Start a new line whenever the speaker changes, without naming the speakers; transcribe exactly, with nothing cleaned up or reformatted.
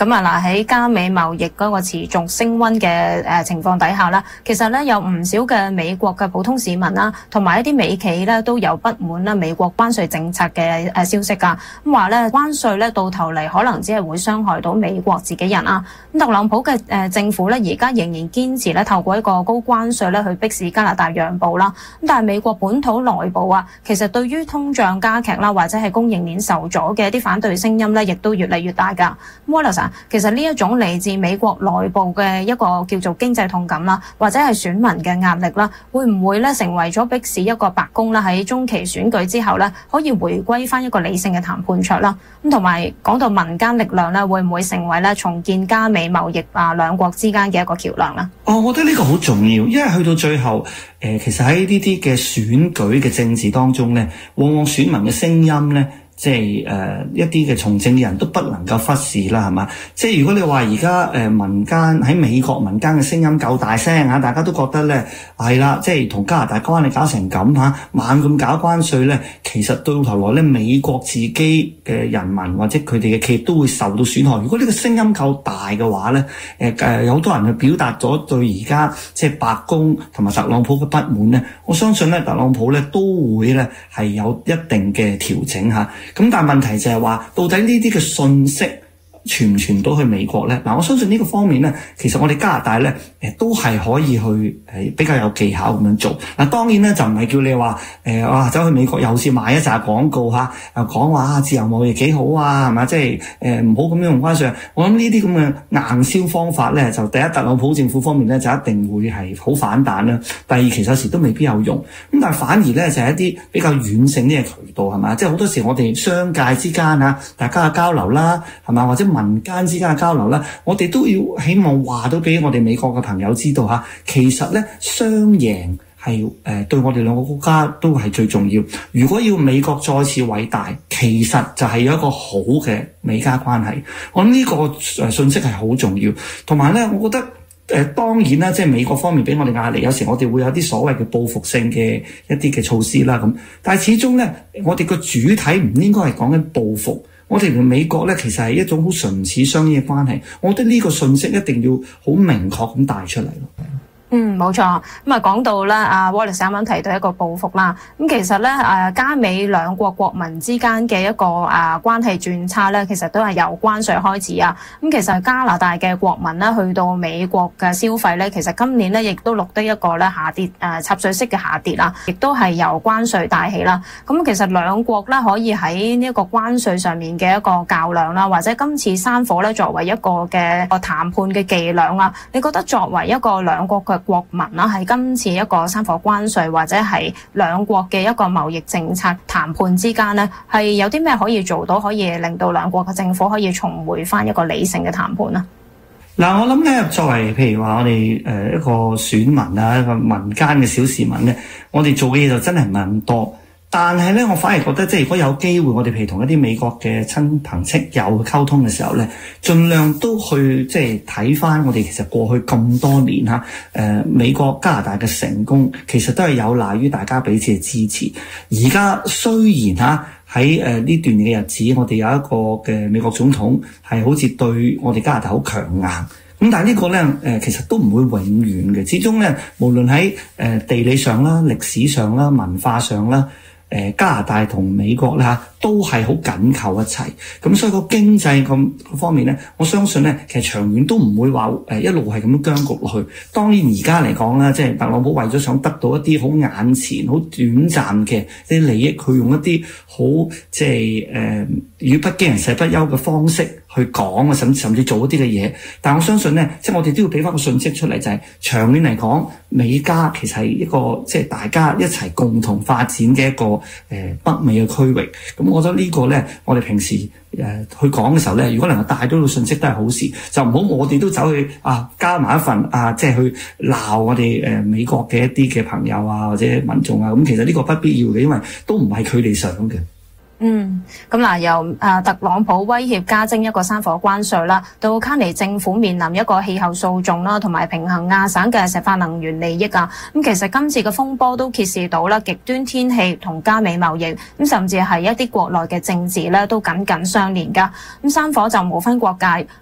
咁啊嗱，喺加美貿易嗰個持續升溫嘅誒情況底下啦，其實咧有唔少嘅美國嘅普通市民啦，同埋一啲美企咧都有不滿啦美國關稅政策嘅誒消息㗎。咁話咧關稅咧到頭嚟可能只係會傷害到美國自己人啊。咁特朗普嘅誒政府咧而家仍然堅持咧透過一個高關稅咧去迫使加拿大讓步啦。咁但係美國本土內部啊，其實對於通脹加劇啦，或者係供應鏈受阻嘅一啲反對聲音咧，亦都越嚟越大㗎。Wallace，其實呢一種嚟自美國內部嘅一個叫做經濟痛感啦，或者係選民嘅壓力啦，會唔會咧成為咗迫使一個白宮啦喺中期選舉之後咧，可以回歸翻一個理性嘅談判桌啦？咁同埋講到民間力量咧，會唔會成為咧重建加美貿易啊兩國之間嘅一個橋梁咧？
哦，我覺得呢個好重要，因為去到最後，誒、呃，其實喺呢啲嘅選舉嘅政治當中咧，往往選民嘅聲音咧。即係誒、呃、一啲嘅從政嘅人都不能夠忽視啦，係嘛？即係如果你話而家誒民間喺美國民間嘅聲音夠大聲嚇，大家都覺得咧係啦，即係同加拿大關係搞成咁嚇，猛咁搞關稅咧，其實到頭來咧美國自己嘅人民或者佢哋嘅企業都會受到損害。如果呢個聲音夠大嘅話咧，誒誒有好多人去表達咗對而家即係白宮同埋特朗普嘅不滿咧，我相信咧特朗普咧都會咧係有一定嘅調整嚇。咁但係問題就係話，到底呢啲嘅信息傳唔傳到去美國咧？嗱，我相信呢個方面咧，其實我哋加拿大咧誒都係可以去誒比較有技巧咁樣做。嗱，當然咧就唔係叫你話誒哇走去美國又是賣一紮廣告嚇，又講話啊自由貿易幾好啊，係嘛？即係誒唔好咁樣用關稅。我諗呢啲咁嘅硬銷方法咧，就第一特朗普政府方面咧就一定會係好反彈啦。第二其實有時都未必有用。咁但係反而咧就係一啲比較軟性啲嘅渠道係嘛？即係好多時我哋商界之間啊，大家嘅交流啦係嘛，或者民間之間嘅交流啦，我哋都要希望話到俾我哋美國嘅朋友知道嚇，其實咧雙贏係誒對我哋兩個國家都係最重要。如果要美國再次偉大，其實就係有一個好嘅美加關係。我諗呢個誒信息係好重要。同埋咧，我覺得誒、呃、當然啦，即係美國方面俾我哋壓力，有時我哋會有啲所謂嘅報復性嘅一啲嘅措施啦咁。但係始終咧，我哋個主體唔應該係講緊報復。我哋同美國咧，其實係一種好唇齒相依嘅關係。我覺得呢個信息一定要好明確咁帶出嚟咯。
嗯，冇錯。咁啊，講到咧，阿 Wallace 啱啱提到一個報復啦。咁其實咧，誒加美兩國國民之間嘅一個誒關係轉差咧，其實都係由關稅開始啊。咁其實加拿大嘅國民咧，去到美國嘅消費咧，其實今年咧亦都錄得一個咧下跌誒插水式嘅下跌啦，亦都係由關稅帶起啦。咁其實兩國咧可以喺呢一個關稅上面嘅一個較量啦，或者今次山火咧作為一個嘅個談判嘅伎倆啊，你覺得作為一個兩國嘅國民啦，係今次一個山火關稅或者係兩國嘅一個貿易政策談判之間呢，係有啲咩可以做到，可以令到兩國嘅政府可以重回翻一個理性嘅談判呢？
嗱，我諗咧，作為譬如話我哋誒一個選民啊，一個民間嘅小市民咧，我哋做嘅嘢就真係唔係咁多。但係咧，我反而覺得，即係如果有機會，我哋譬如同一啲美國嘅親朋戚友去溝通嘅時候咧，盡量都去即係睇翻我哋其實過去咁多年嚇，誒、呃、美國加拿大嘅成功，其實都係有賴於大家彼此嘅支持。而家雖然嚇喺誒呢段嘅日子，我哋有一個嘅美國總統係好似對我哋加拿大好強硬。咁但係呢個咧，誒其實都唔會永遠嘅。始終咧，無論喺誒地理上啦、歷史上啦、文化上啦，誒加拿大同美國咧嚇都係好緊扣一齊。咁所以個經濟咁方面咧，我相信咧，其實長遠都唔會話誒一路係咁樣僵局落去。當然而家嚟講啦，即係特朗普為咗想得到一啲好眼前、好短暫嘅啲利益，佢用一啲好即係誒語不驚人死不休嘅方式去講啊，甚甚至做一啲嘅嘢。但我相信咧，即係我哋都要俾翻個信息出嚟，就係長遠嚟講，美加其實係一個即係大家一齊共同發展嘅一個誒北美嘅區域。咁我覺得呢個咧，我哋平時誒去講嘅時候咧，如果能夠帶到個信息都係好事，就唔好我哋都走去啊加埋一份啊，即係去鬧我哋誒美國嘅一啲嘅朋友啊或者民眾啊。咁其實呢個不必要嘅，因為都唔係佢哋想嘅。
嗯，咁嗱，由誒特朗普威脅加徵一個山火關稅啦，到卡尼政府面臨一個氣候訴訟啦，同埋平衡亞省嘅石化能源利益啊。咁其實今次嘅風波都揭示到啦，極端天氣同加美貿易，咁甚至係一啲國內嘅政治咧，都緊緊相連噶。咁山火就無分國界。